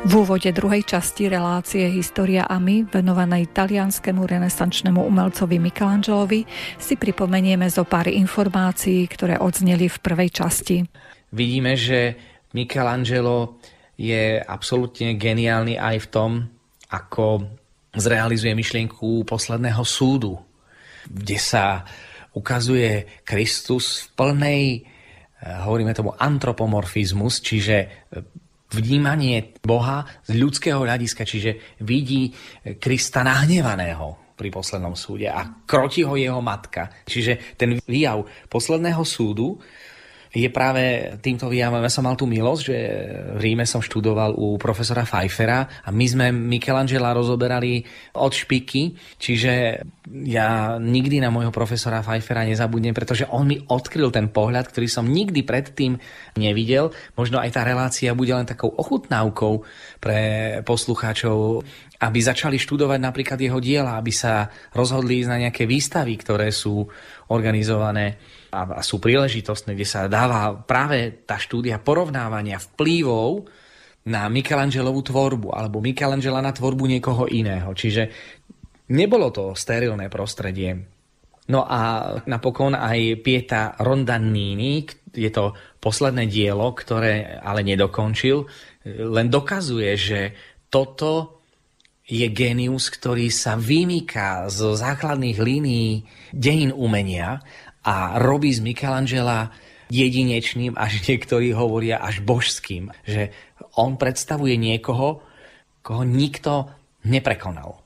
V úvode druhej časti relácie História a my, venovanej talianskému renesančnému umelcovi Michelangelovi, si pripomenieme zo pár informácií, ktoré odzneli v prvej časti. Vidíme, že Michelangelo je absolútne geniálny aj v tom, ako zrealizuje myšlienku posledného súdu, kde sa ukazuje Kristus v plnej, hovoríme tomu antropomorfizmus, čiže vnímanie Boha z ľudského hľadiska, čiže vidí Krista nahnevaného pri poslednom súde a krotí ho jeho matka. Čiže ten výjav posledného súdu je práve týmto výjavom. Ja som mal tú milosť, že v Ríme som študoval u profesora Pfeiffera a my sme Michelangela rozoberali od špiky, čiže ja nikdy na môjho profesora Pfeiffera nezabudnem, pretože on mi odkryl ten pohľad, ktorý som nikdy predtým nevidel. Možno aj tá relácia bude len takou ochutnávkou pre poslucháčov, aby začali študovať napríklad jeho diela, aby sa rozhodli ísť na nejaké výstavy, ktoré sú organizované a sú príležitostné, kde sa dáva práve tá štúdia porovnávania vplyvov na Michelangelovú tvorbu alebo Michelangela na tvorbu niekoho iného. Čiže nebolo to sterilné prostredie. No a napokon aj Pieta Rondannini, je to posledné dielo, ktoré ale nedokončil, len dokazuje, že toto je génius, ktorý sa vymýka zo základných línií dejín umenia a robí z Michelangela jedinečným, až niektorí hovoria až božským. Že on predstavuje niekoho, koho nikto neprekonal.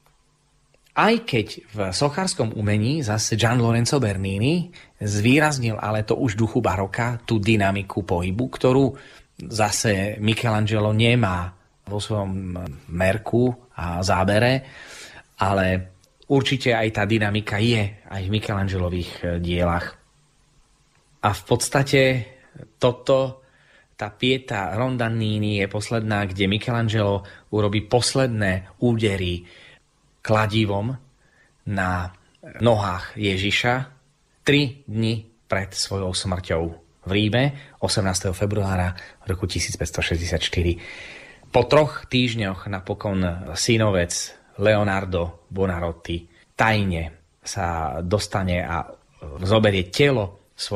Aj keď v sochárskom umení zase Gian Lorenzo Bernini zvýraznil, ale to už duchu baroka, tú dynamiku pohybu, ktorú zase Michelangelo nemá vo svojom merku a zábere, ale určite aj tá dynamika je aj v Michelangelových dielach. A v podstate tá Pieta Rondannini je posledná, kde Michelangelo urobí posledné údery kladivom na nohách Ježiša 3 dni pred svojou smrťou v Ríme 18. februára roku 1564. Po 3 týždňoch napokon synovec Leonardo Buonarroti tajne sa dostane a zoberie telo